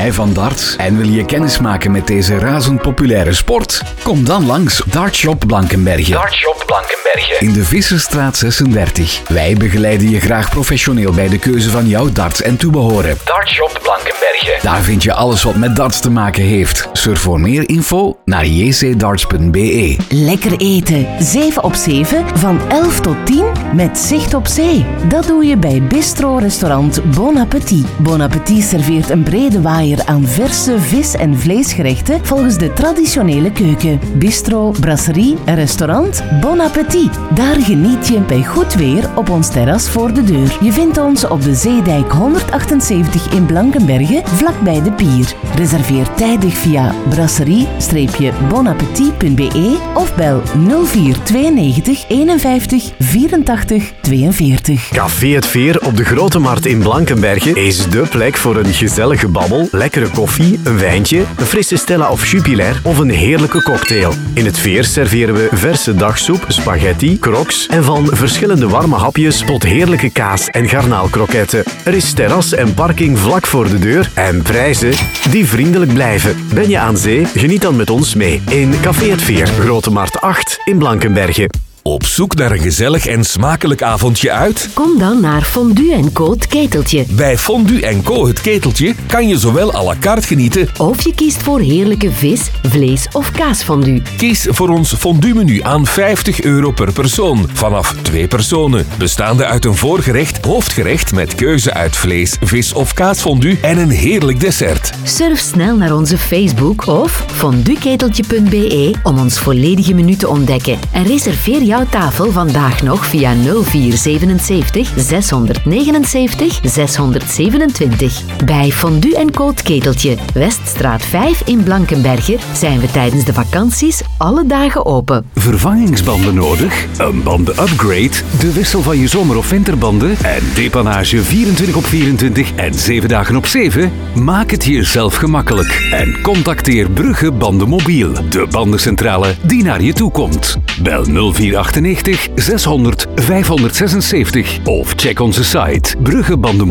jij van darts en wil je kennis maken met deze razend populaire sport? Kom dan langs Dartshop Blankenberge. Dartshop Blankenberge. In de Visserstraat 36. Wij begeleiden je graag professioneel bij de keuze van jouw darts en toebehoren. Dartshop Blankenberge. Daar vind je alles wat met darts te maken heeft. Surf voor meer info naar jcdarts.be. Lekker eten. 7 op 7 van 11 tot 10 met zicht op zee. Dat doe je bij Bistro-restaurant Bon Appétit. Bon Appétit serveert een brede waaier aan verse vis- en vleesgerechten volgens de traditionele keuken. Bistro, brasserie en restaurant Bon Appétit. Daar geniet je bij goed weer op ons terras voor de deur. Je vindt ons op de Zeedijk 178 in Blankenberge, vlakbij de pier. Reserveer tijdig via brasserie-bonappetit.be of bel 0492 51 84 42. Café Het Veer op de Grote Markt in Blankenberge is dé plek voor een gezellige babbel, lekkere koffie, een wijntje, een frisse Stella of Jupiler of een heerlijke cocktail. In Het Veer serveren we verse dagsoep, spaghetti, crocs en van verschillende warme hapjes tot heerlijke kaas- en garnaalkroketten. Er is terras en parking vlak voor de deur en prijzen die vriendelijk blijven. Ben je aan zee? Geniet dan met ons mee in Café Het Veer, Grote Markt 8 in Blankenberge. Op zoek naar een gezellig en smakelijk avondje uit? Kom dan naar Fondue & Co. Het Keteltje. Bij Fondue & Co. Het Keteltje kan je zowel à la carte genieten, Of je kiest voor heerlijke vis, vlees of kaasfondue. kies voor ons fondue-menu aan €50 per persoon. Vanaf 2 personen. Bestaande uit een voorgerecht, hoofdgerecht met keuze uit vlees, vis of kaasfondue en een heerlijk dessert. Surf snel naar onze Facebook of fondueketeltje.be om ons volledige menu te ontdekken. En reserveer jouw tafel vandaag nog via 0477 679 627. Bij Fondue & Co. Het Keteltje, Weststraat 5 in Blankenberge, zijn we tijdens de vakanties alle dagen open. Vervangingsbanden nodig? Een bandenupgrade? De wissel van je zomer- of winterbanden? En depannage 24 op 24 en 7 dagen op 7? Maak het jezelf gemakkelijk. En contacteer Brugge Bandenmobiel, de bandencentrale die naar je toe komt. Bel 0498 600 576 of check onze site bruggebandenmobiel.